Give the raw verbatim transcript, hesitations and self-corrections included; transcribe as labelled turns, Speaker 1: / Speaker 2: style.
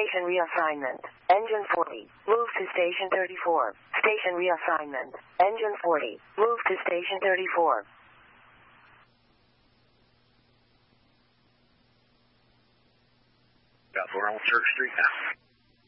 Speaker 1: Station reassignment. Engine forty. Move to Station thirty-four. Station reassignment. Engine forty. Move to Station thirty-four.
Speaker 2: Got four on Church Street now.